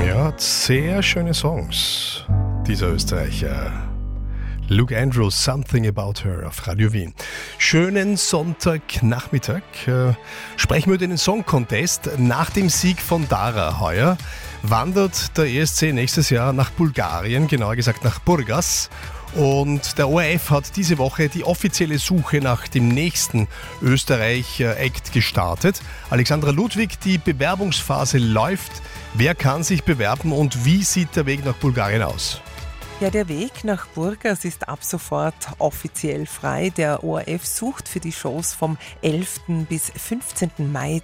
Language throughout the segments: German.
Ja, hat sehr schöne Songs, dieser Österreicher. Luke Andrews, Something About Her auf Radio Wien. Schönen Sonntagnachmittag. Sprechen wir über den Song Contest. Nach dem Sieg von Dara heuer wandert der ESC nächstes Jahr nach Bulgarien, genauer gesagt nach Burgas. Und der ORF hat diese Woche die offizielle Suche nach dem nächsten Österreich-Act gestartet. Alexandra Ludwig, die Bewerbungsphase läuft. Wer kann sich bewerben und wie sieht der Weg nach Bulgarien aus? Ja, der Weg nach Burgas ist ab sofort offiziell frei. Der ORF sucht für die Shows vom 11. bis 15. Mai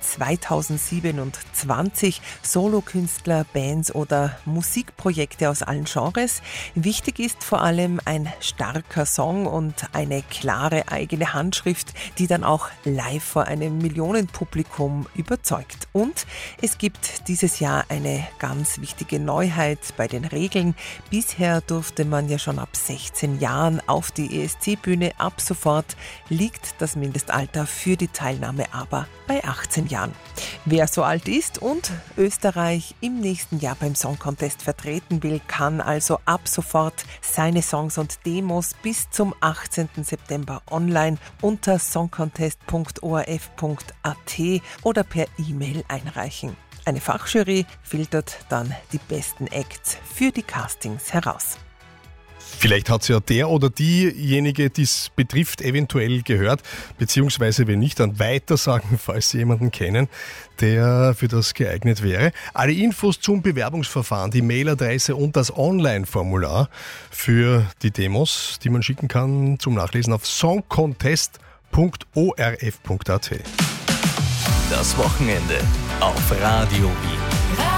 2027 Solokünstler, Bands oder Musikprojekte aus allen Genres. Wichtig ist vor allem ein starker Song und eine klare eigene Handschrift, die dann auch live vor einem Millionenpublikum überzeugt. Und es gibt dieses Jahr eine ganz wichtige Neuheit bei den Regeln. Bisher durfte man ja schon ab 16 Jahren auf die ESC-Bühne. Ab sofort liegt das Mindestalter für die Teilnahme aber bei 18 Jahren. Wer so alt ist und Österreich im nächsten Jahr beim Song Contest vertreten will, kann also ab sofort seine Songs und Demos bis zum 18. September online unter songcontest.orf.at oder per E-Mail einreichen. Eine Fachjury filtert dann die besten Acts für die Castings heraus. Vielleicht hat es ja der oder diejenige, die es betrifft, eventuell gehört, beziehungsweise wenn nicht, dann weitersagen, falls Sie jemanden kennen, der für das geeignet wäre. Alle Infos zum Bewerbungsverfahren, die Mailadresse und das Online-Formular für die Demos, die man schicken kann, zum Nachlesen auf songcontest.orf.at. Das Wochenende auf Radio Wien.